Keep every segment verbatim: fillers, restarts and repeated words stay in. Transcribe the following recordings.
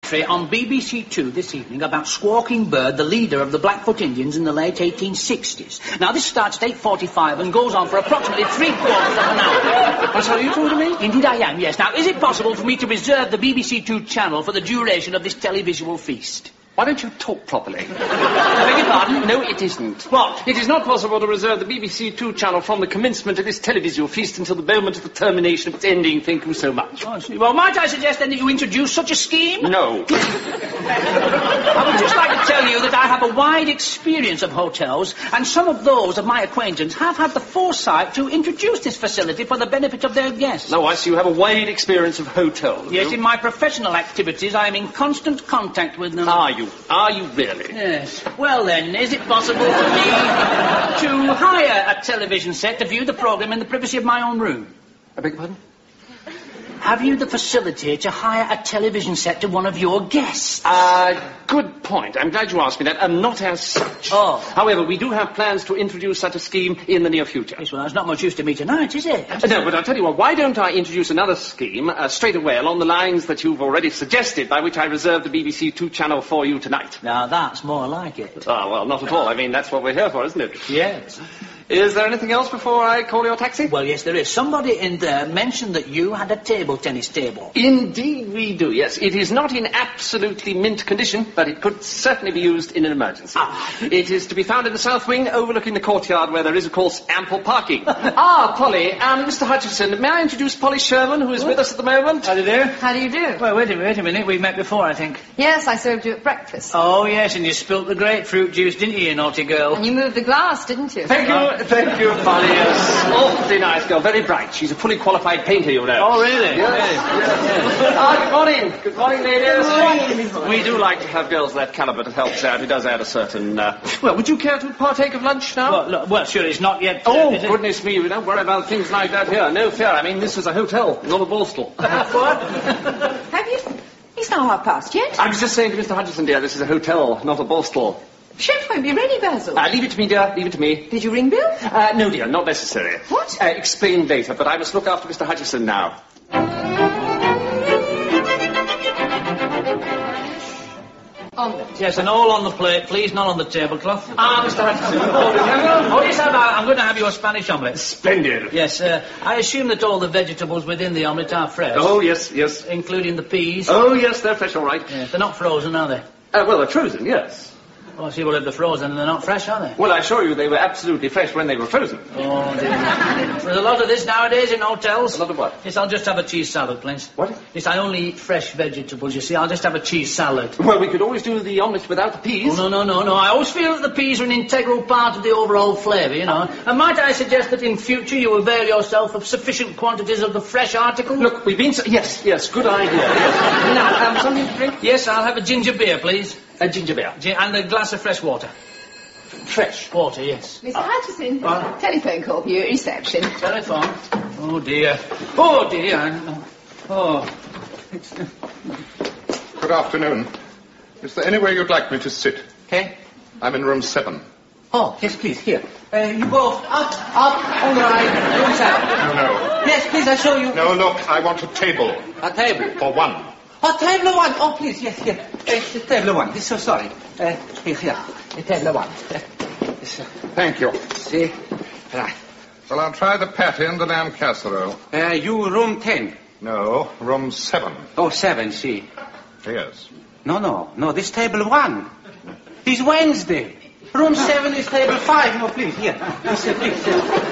On B B C Two this evening about Squawking Bird, the leader of the Blackfoot Indians in the late eighteen sixties. Now, this starts at eight forty-five and goes on for approximately three quarters of an hour. That's how you talking to me? Indeed I am, yes. Now, is it possible for me to reserve the B B C Two channel for the duration of this televisual feast? Why don't you talk properly? I beg your pardon? No, it isn't. What? It is not possible to reserve the B B C Two channel from the commencement of this televisual feast until the moment of the termination of its ending. Thank you so much. Oh, I see. Well, might I suggest then that you introduce such a scheme? No. I would just like to tell you that I have a wide experience of hotels, and some of those of my acquaintance have had the foresight to introduce this facility for the benefit of their guests. No, I see you have a wide experience of hotels. Yes, in my professional activities, I am in constant contact with them. Are you? Are you really? Yes. Well, then, is it possible for me to hire a television set to view the programme in the privacy of my own room? I beg your pardon? Have you the facility to hire a television set to one of your guests? Uh, good point. I'm glad you asked me that. Um, not as such. Oh. However, we do have plans to introduce such a scheme in the near future. Yes, well, that's not much use to me tonight, is it? Uh, no, but I'll tell you what, why don't I introduce another scheme uh, straight away along the lines that you've already suggested, by which I reserve the B B C Two channel for you tonight. Now, that's more like it. Ah, well, not at all. I mean, that's what we're here for, isn't it? Yes. Is there anything else before I call your taxi? Well, yes, there is. Somebody in there mentioned that you had a table tennis table. Indeed we do, yes. It is not in absolutely mint condition, but it could certainly be used in an emergency. Ah. It is to be found in the south wing, overlooking the courtyard, where there is, of course, ample parking. Ah, Polly, um, Mister Hutchison, may I introduce Polly Sherman, who is what? with us at the moment? How do you do? How do you do? Well, wait a, wait a minute. We met before, I think. Yes, I served you at breakfast. Oh, yes, and you spilt the grapefruit juice, didn't you, you naughty girl? And you moved the glass, didn't you? Thank you, thank you, Polly. Yes. Awfully nice girl, very bright. She's a fully qualified painter, you know. Oh, really? Yes. yes. yes. Ah, good morning. Good morning, ladies. Good morning. We do like to have girls of that caliber. It helps out. It does add a certain... Uh... Well, would you care to partake of lunch now? Well, look, well sure, it's not yet... Oh, uh, goodness me, we don't worry about things like that here. No fear. I mean, this is a hotel, not a borstal. What? Have you... It's not half past yet. I was just saying to Mister Hutchison, dear, this is a hotel, not a borstal. Chef won't be ready, Basil. Uh, leave it to me, dear. Leave it to me. Did you ring Bill? Uh, no, dear, not necessary. What? Uh, explain later, but I must look after Mister Hutchison now. On the... Yes, and all on the plate, please, not on the tablecloth. Ah, Mister Hutchison. Oh, yes, I'm, I'm going to have you a Spanish omelette. Splendid. Yes, uh, I assume that all the vegetables within the omelette are fresh. Oh, yes, yes. Including the peas. Oh, yes, they're fresh, all right. Yes, they're not frozen, are they? Uh, well, they're frozen, yes. Oh, I see, well, if they're frozen and they're not fresh, are they? Well, I assure you they were absolutely fresh when they were frozen. Oh, dear. There's a lot of this nowadays in hotels. A lot of what? Yes, I'll just have a cheese salad, please. What? Yes, I only eat fresh vegetables, you see. I'll just have a cheese salad. Well, we could always do the omelette without the peas. Oh, no, no, no, no. I always feel that the peas are an integral part of the overall flavour, you know. And might I suggest that in future you avail yourself of sufficient quantities of the fresh article? Look, we've been... So yes, yes, good idea. Yes. Now, um, something to drink? Yes, I'll have a ginger beer, please. A ginger beer. Gi- and a glass of fresh water. Fresh Water, yes. Mister Hutchison, What? telephone call for you at reception. Telephone. Oh, dear. Oh, dear. Oh. Good afternoon. Is there anywhere you'd like me to sit? Okay. I'm in room seven. Oh, yes, please, here. Uh, you both up, up, all right. Room seven. No, no. Yes, please, I'll show you. No, look, I want a table. A table. For one. Oh, table one. Oh, please, yes, here. Uh, table one. So sorry. Uh, here, here. Uh, table one. Uh, yes, uh, Thank you. see? Right. Well, I'll try the patty and the lamb casserole. Uh, you room ten. No, room seven. Oh, seven, see. Yes. No, no, no, this table one. It's Wednesday. Room seven is table five. No, please, here. Please, uh, please.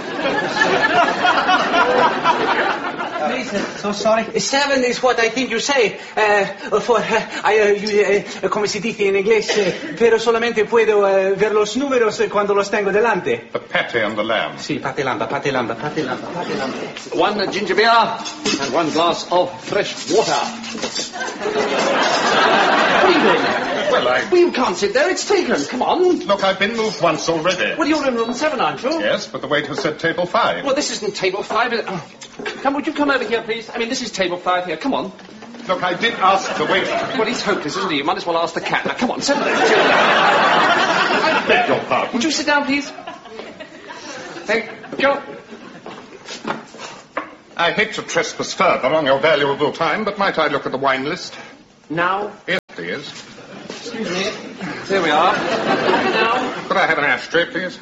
Uh, please, uh, so sorry. Seven is what I think you say. Uh, for, uh, I, uh, you, uh, come si dice in inglés, uh, pero solamente puedo uh, ver los números uh, cuando los tengo delante. The patty and the lamb. Sì, pate lamba, pate lamba, pate lamba, pate lamba. One ginger beer and one glass of fresh water. What are you doing? Well, I... Well, you can't sit there. It's taken. Come on. Look, I've been moved once already. Well, you're in room seven, aren't you? Yes, but the waiter said table five. Well, this isn't table five. Is oh. Come, would you come over here, please? I mean, this is table five here. Come on. Look, I did ask the waiter. Well, he's hopeless, isn't he? You might as well ask the cat. Now, come on, settle down. I beg your pardon. Would you sit down, please? Thank you. I hate to trespass further on your valuable time, but might I look at the wine list? Now? Yes. Please. Excuse me. Here we are. Now. Could I have an ashtray, please?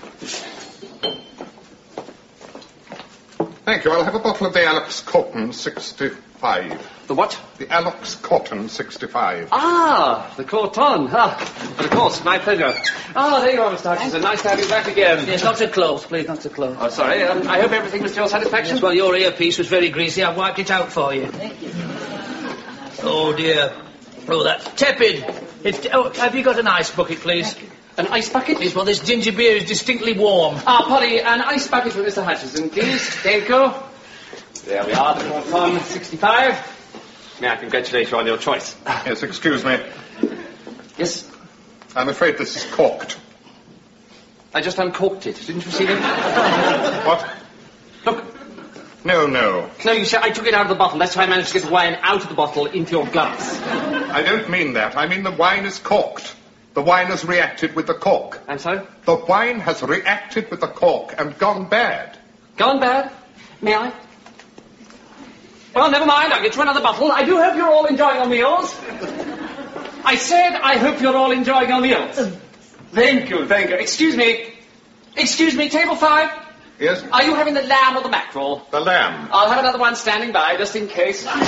Thank you. I'll have a bottle of the Alex Cotton sixty-five. The what? The Alex Cotton sixty-five. Ah, the Corton. Ah, but of course, my pleasure. Oh, there you are, Mister Hutchinson. Nice to have you back again. Yes, not so close, please, not so close. Oh, sorry. Um, I hope everything was to your satisfaction. Yes, well, your earpiece was very greasy. I've wiped it out for you. Thank you. Oh, dear. Oh, that's tepid. It's, oh, have you got an ice bucket, please? An ice bucket? Yes, well, this ginger beer is distinctly warm. Ah, Polly, an ice bucket for Mister Hutchinson, please. Thank you. There we are, the Corton sixty-five. May I congratulate you on your choice? Yes, excuse me. Yes? I'm afraid this is corked. I just uncorked it. Didn't you see them? What? Look. No, no. No, you see, I took it out of the bottle. That's how I managed to get the wine out of the bottle into your glass. I don't mean that. I mean the wine is corked. The wine has reacted with the cork. And so? The wine has reacted with the cork and gone bad. Gone bad? May I? Well, never mind. I'll get you another bottle. I do hope you're all enjoying your meals. I said I hope you're all enjoying your meals. Thank you, thank you. Excuse me. Excuse me, table five. Yes? Are you having the lamb or the mackerel? The lamb. I'll have another one standing by, just in case. Let's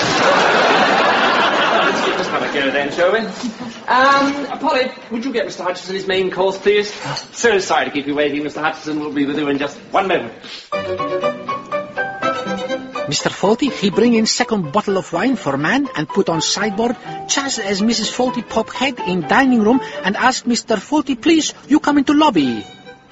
just have a go then, shall we? Um, Polly, would you get Mister Hutchinson his main course, please? So sorry to keep you waiting. Mister Hutchinson will be with you in just one moment. Mister Fawlty, he bring in second bottle of wine for man and put on sideboard, just as Missus Fawlty pop head in dining room and ask Mister Fawlty, please, you come into lobby.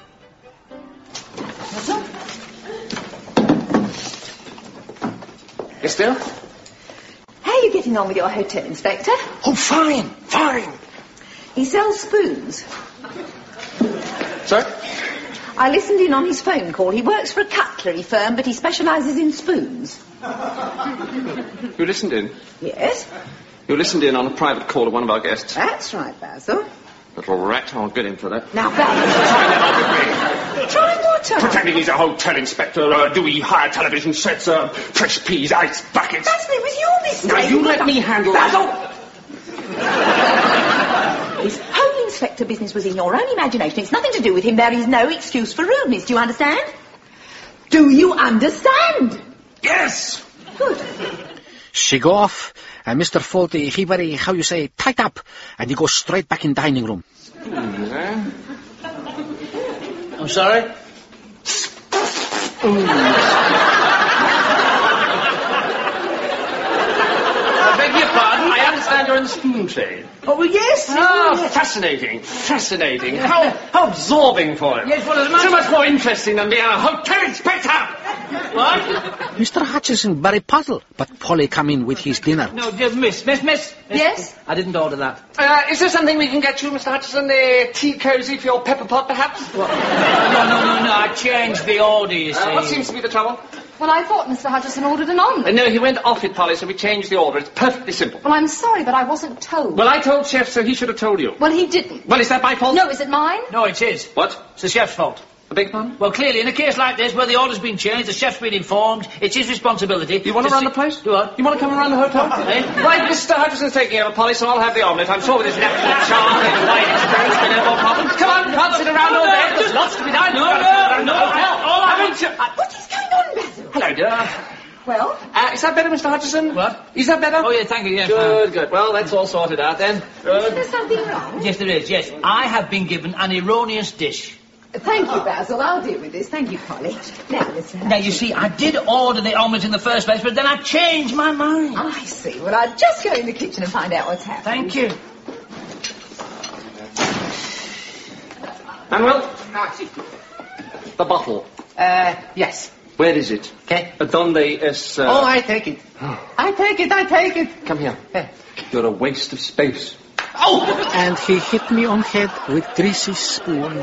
Yes, dear? How are you getting on with your hotel inspector? Oh, fine, fine. He sells spoons. Sorry? I listened in on his phone call. He works for a cutlery firm, but he specialises in spoons. You listened in? Yes? You listened in on a private call of one of our guests. That's right, Basil. Little rat, I'll get him for that. Now, Basil. Try what on? Pretending he's a hotel inspector. Uh, do we hire television sets, uh, fresh peas, ice buckets? Basil, it was your mistake. Now, you let me handle Basil! that. His home inspector business was in your own imagination. It's nothing to do with him. There is no excuse for rudeness. Do you understand? Do you understand? Yes! Good. She go off, and Mister Fawlty, he very, how you say, tight up, and he goes straight back in dining room. Mm-hmm. I'm sorry? I beg your pardon, I understand you're in the spoon trade. Oh, well, yes. Ah, yes. fascinating, fascinating. How, how absorbing for him. Yes, well, as much So much more interesting than being a hotel inspector. What? Mister Hutchinson very puzzled, but Polly come in with his dinner. No, dear miss, miss, miss. Yes? I didn't order that. Uh, is there something we can get you, Mister Hutchinson? A tea cosy for your pepper pot, perhaps? What? No, no, no, no, I changed the order, you see. Uh, what seems to be the trouble? Well, I thought Mister Hutchinson ordered an omelette. Uh, no, he went off it, Polly, so we changed the order. It's perfectly simple. Well, I'm sorry, but I wasn't told. Well, I told Chef, so he should have told you. Well, he didn't. Well, is that my fault? No, is it mine? No, it is. What? It's the chef's fault. I beg your pardon? Well, clearly, in a case like this, where the order's been changed, the chef's been informed, it's his responsibility. You want to to run see- the place? Do what? You want to come and run the hotel? Eh? Right, Mister Hutchinson's taking over, Polly, so I'll have the omelette. I'm sure with his natural charm and wide experience, there'll be no more problems. Come on, can't sit around all day. There's lots to be done. No, no, no, all I want to... What is going on, Basil? Hello, dear. Well? Uh, is that better, Mister Hutchinson? What? Is that better? Oh, yeah, thank you, yes. Good, good. Well, that's all sorted out then. Is Good. there something wrong? Yes, there is, yes. I have been given an erroneous dish. Thank you, Basil. I'll deal with this. Thank you, Polly. Now, listen. Now, you see, I did order the omelette in the first place, but then I changed my mind. I see. Well, I'll just go in the kitchen and find out what's happening. Thank you. Manuel? The bottle. Uh, yes. Where is it? Okay. Uh, Donde es... Uh... Oh, I take it. I take it, I take it. Come here. Eh. You're a waste of space. Oh! And he hit me on head with greasy spoon.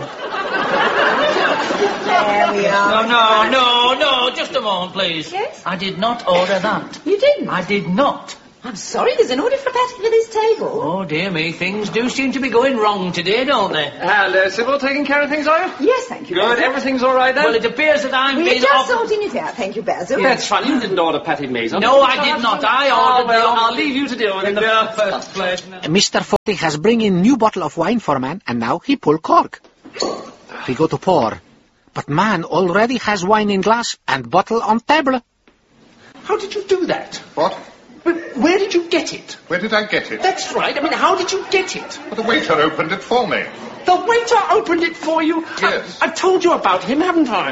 There we are. No, no, no, no, just a moment, please. Yes? I did not order that. You didn't? I did not. I'm sorry, there's an order for patty for this table. Oh, dear me, things do seem to be going wrong today, don't they? Hello, Sybil, taking care of things, are you? Yes, thank you, Good, Basil. everything's all right then? Well, it appears that I'm We're being just offered... sorting it out, thank you, Basil. That's funny, you didn't order patted maize. No, I did not. I Oh, ordered well, the I'll leave you to deal with it in the now. first place. Mister Forty has bring in new bottle of wine for man, and now he pull cork. He go to pour. But man already has wine in glass and bottle on table. How did you do that? What? But where did you get it? Where did I get it? That's right, I mean, how did you get it? Well, the waiter opened it for me. The waiter opened it for you? Yes. I, I've told you about him, haven't I?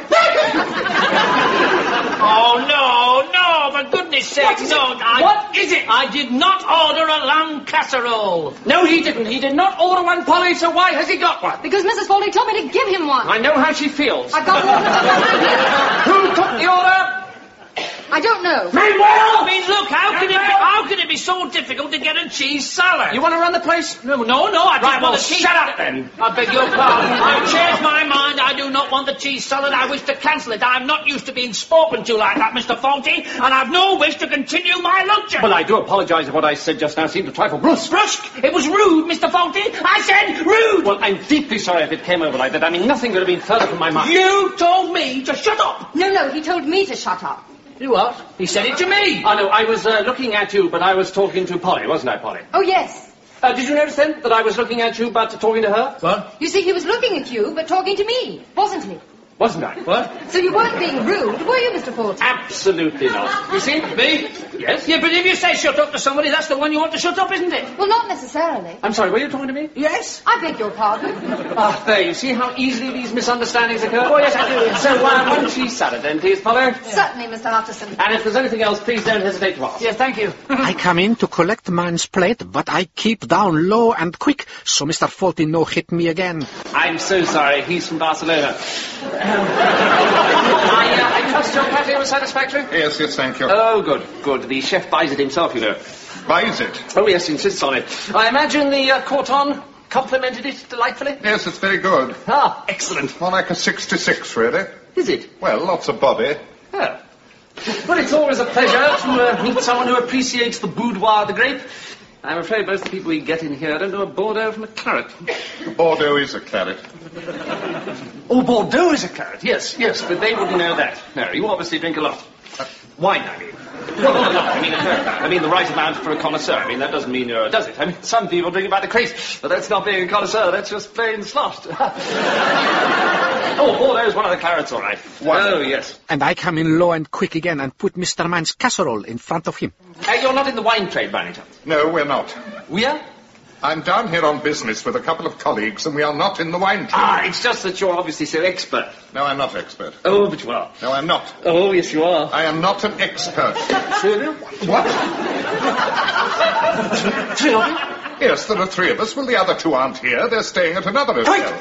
Oh, no, no, for goodness sake, What is no. it? I, What is it? I did not order a lamb casserole. No, he didn't. He did not order one, Polly, so why has he got one? Because Missus Foley told me to give him one. I know how she feels. I've got one. Who took the order? I don't know. Manuel! I mean, look, how can it be, how can it be so difficult to get a cheese salad? You want to run the place? No, no, no, I Right, don't well, want a cheese... shut up then. I beg your pardon. I've changed my mind. I do not want the cheese salad. I wish to cancel it. I'm not used to being spoken to like that, Mister Faulty, and I've no wish to continue my luncheon. Well, I do apologise if what I said just now seemed a trifle brusque. Brusque? It was rude, Mister Faulty. I said rude. Well, I'm deeply sorry if it came over like that. I mean, nothing could have been further from my mind. You told me to shut up. No, no, he told me to shut up. You what? He said it to me. I know, I was uh, looking at you, but I was talking to Polly, wasn't I, Polly? Oh, yes. Uh, did you notice then that I was looking at you but talking to her? What? You see, he was looking at you, but talking to me, wasn't he? Wasn't I? What? So you weren't being rude, were you, Mister Foley? Absolutely not. You see? Me? Yes? Yeah, but if you say shut up to somebody, that's the one you want to shut up, isn't it? Well, not necessarily. I'm sorry, were you talking to me? Yes. I beg your pardon. Ah, there, you see how easily these misunderstandings occur? Oh, yes, I do. So, uh, one cheese salad then, please, Polly. Certainly, Mister Hutchison. And if there's anything else, please don't hesitate to ask. Yes, thank you. I come in to collect man's plate, but I keep down low and quick, so Mister Forty no hit me again. I'm so sorry, he's from Barcelona. Um, I, uh, I trust your patty was satisfactory? Yes, yes, thank you. Oh, good, good. The chef buys it himself, you know. Buys it? Oh, yes, insists on it. I imagine the uh, Corton complimented it delightfully? Yes, it's very good. Ah, excellent. More like a sixty-six, really. Is it? Well, lots of body. Oh. Well, it's always a pleasure to uh, meet someone who appreciates the boudoir of the grape. I'm afraid most of the people we get in here don't know a Bordeaux from a claret. Bordeaux is a claret. Oh, Bordeaux is a claret, yes, yes, but they wouldn't know that. No, you obviously drink a lot. Uh, wine, I mean. Well, no, no, I mean, I mean the right amount for a connoisseur. I mean, that doesn't mean you're, does it? I mean, some people drink about the crate, but that's not being a connoisseur, that's just plain sloshed. Oh, Bordeaux is one of the clarets, all right. One. Oh, yes. And I come in low and quick again and put Mister Man's casserole in front of him. Uh, you're not in the wine trade, by any chance? No, we're not. We are? I'm down here on business with a couple of colleagues, and we are not in the wine trade. Ah, it's just that you're obviously so expert. No, I'm not expert. Oh, but you are. No, I'm not. Oh, yes, you are. I am not an expert. Really? What? Three of you? Yes, there are three of us. Well, the other two aren't here. They're staying at another hotel.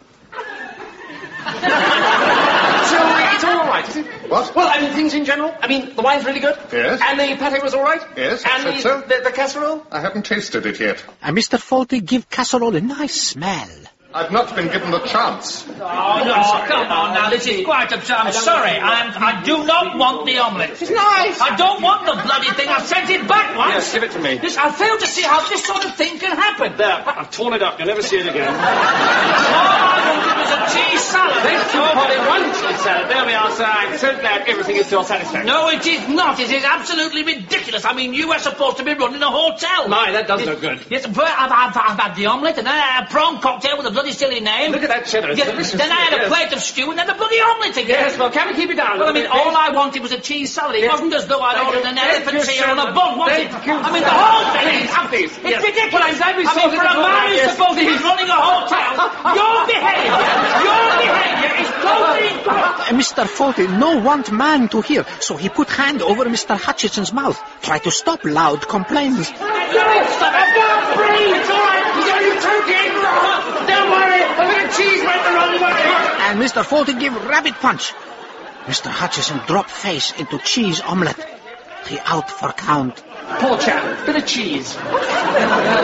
So, it's all right, is it? What? Well, I mean, things in general. I mean, the wine's really good. Yes. And the pate was all right. Yes, I And said the, so. the, the casserole. I haven't tasted it yet. And Mister Forty give casserole a nice smell. I've not been given the chance. Oh, no, come on now, this is quite absurd. I'm sorry, I'm, I do not want the omelette. It's nice. I don't want the bloody thing. I've sent it back once. Yes, give it to me. This, I fail to see how this sort of thing can happen. There, I've torn it up. You'll never see it again. All I wanted was a cheese salad. Thank you, Polly. One cheese salad. There we are, sir. I'm so glad everything is to your satisfaction. No, it is not. It is absolutely ridiculous. I mean, you are supposed to be running a hotel. My, that does no good. Yes, but I've, I've, I've had the omelette and then I had a prawn cocktail with a bloody silly name. Look at that cheddar. It's Yes, delicious. then I had a Yes. plate of stew and then the bloody omelette again. Yes, well, can we keep it down? Well, I mean, all I wanted was a cheese salad. It Yes. wasn't as though I'd Thank ordered you. an Thank elephant you, ear on a sir. bun, was Thank it? you. I mean, the whole thing is... Please, please. It's Yes. ridiculous. Well, I'm glad we I mean, sorted for it a all man out, who's yes. supposed to be running a hotel, your behaviour, your behaviour is totally incorrect. Uh, Mister Forty no want man to hear, so he put hand over Mister Hutchison's mouth, try to stop loud complaints. Stop, I can't breathe. It's all right. He's only choking. Don't worry. A bit of cheese went the wrong way. And Mister Forty give rabbit punch. Mister Hutchison drop face into cheese omelette. He out for count. Poor chap. Bit of cheese. Uh, he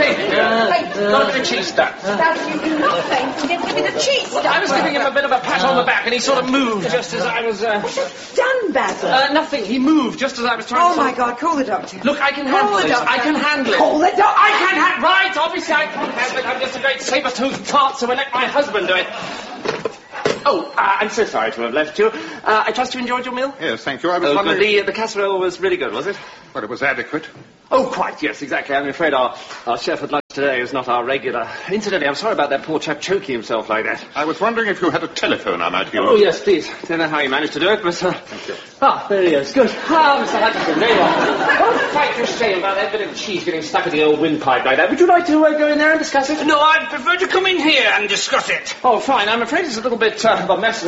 Got a bit of cheese stuff. That you do not faint to get rid of cheese stuff. I was giving him a bit of a pat on the back, and he sort of moved just as I was... Uh, Done, Basil. uh, nothing. He moved just as I was trying Oh, to... my God, call the doctor. Look, I can Call handle the it. doctor. I can handle it. Call the doctor. I can handle... Right, obviously I can handle it. I'm just a great saber-toothed tart, so I let my husband do it. Oh, uh, I'm so sorry to have left you. Uh, I trust you enjoyed your meal? Yes, thank you. I was Oh, wondering... the, the casserole was really good, was it? Well, it was adequate. Oh, quite, yes, exactly. I'm afraid our, our chef at lunch today is not our regular. Incidentally, I'm sorry about that poor chap choking himself like that. I was wondering if you had a telephone I might use. Oh, yes, please. Don't know how you managed to do it, but... Uh, Thank you. Ah, there he is. Good. Ah, Mister Hutchinson, there you are. What a frightful shame about that bit of cheese getting stuck in the old windpipe like that. Would you like to uh, go in there and discuss it? No, I'd prefer to come in here and discuss it. Oh, fine. I'm afraid it's a little bit uh, of a mess.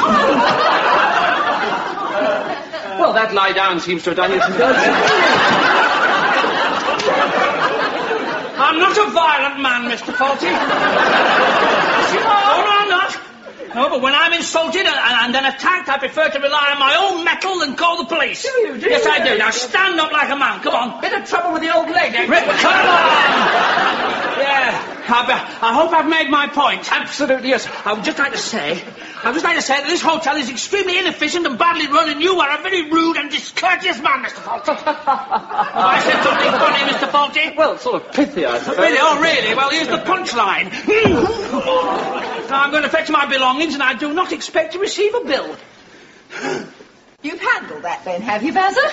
Well, that lie down seems to have done you some good. I'm not a violent man, Mister Faulty. No, no, I'm not. No, but when I'm insulted and, and then attacked, I prefer to rely on my own mettle and call the police. Do you, do Yes, you? I do. Now, stand up like a man. Come on. Bit of trouble with the old leg, eh? Rip, come on! Yeah. I, I hope I've made my point. Absolutely, yes. I would just like to say, I would just like to say that this hotel is extremely inefficient and badly run, and you are a very rude and discourteous man, Mister Faulty. Have I said something funny, Mister Faulty? Well, sort of pithy, I suppose. Really? Oh, really? Well, here's the punchline. Now, I'm going to fetch my belongings, and I do not expect to receive a bill. You've handled that then, have you, Basil?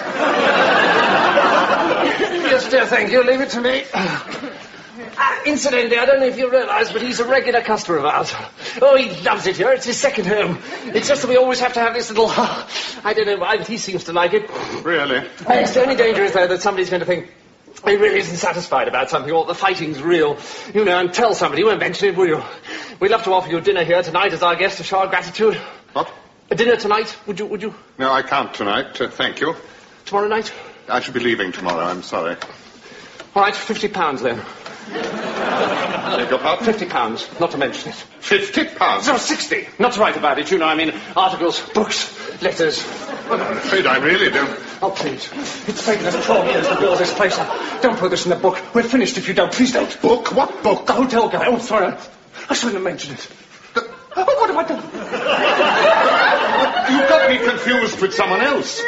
Yes, dear, thank you. Leave it to me. Uh, incidentally, I don't know if you realise, but he's a regular customer of ours. Oh, he loves it here. It's his second home. It's just that we always have to have this little... I don't know why, but he seems to like it. Really? Yes, the only danger is, though, that somebody's going to think he really isn't satisfied about something, or the fighting's real. You know, and tell somebody. You won't mention it, will you? We'd love to offer you dinner here tonight as our guest to show our gratitude. What? A dinner tonight, would you, would you? No, I can't tonight. Uh, thank you. Tomorrow night? I should be leaving tomorrow. I'm sorry. All right, fifty pounds then. Beg your pardon? Fifty pounds, not to mention it. Fifty pounds? So sixty. Not to write about it, you know, I mean, articles, books, letters. Well, I'm afraid I really don't. Oh, please. It's taken us twelve years to build this place. Don't put this in the book. We're finished if you don't. Please don't. Book? What book? The hotel guy. Oh, sorry. I shouldn't have mentioned it. The... Oh, what have I done? You got me confused with someone else.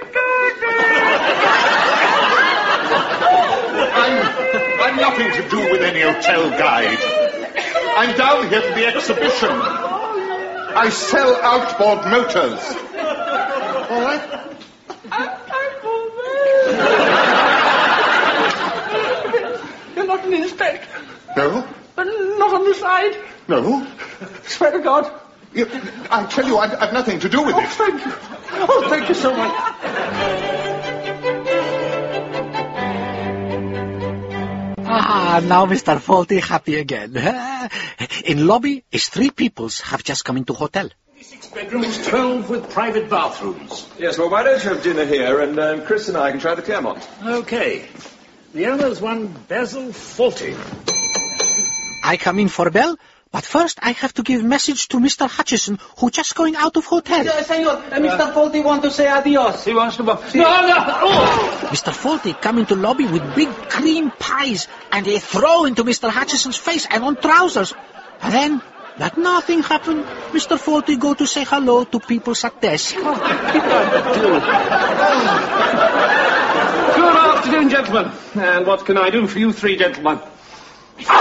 I'm, I'm nothing to do with any hotel guide. I'm down here for the exhibition. I sell outboard motors. All right? You're not an inspector. No? Not on the side. No? Swear to God. You, I tell you, I've, I've nothing to do with Oh, it. thank you. Oh, thank you so much. Ah, now Mister Faulty happy again. In lobby is three peoples have just come into hotel. Six bedrooms, twelve with private bathrooms. Yes, well, why don't you have dinner here, and um, Chris and I can try the Claremont. Okay. The owner's one Basil Faulty. I come in for bell, but first I have to give message to Mister Hutchison, who just going out of hotel. Uh, senor, uh, Mister Faulty want to say adios. He wants to... No, no! Oh! Mister Faulty come into lobby with big cream pies, and they throw into Mister Hutchison's face and on trousers. And then, that nothing happened. Mister Faulty go to say hello to people at desk. Good afternoon, gentlemen. And what can I do for you three gentlemen?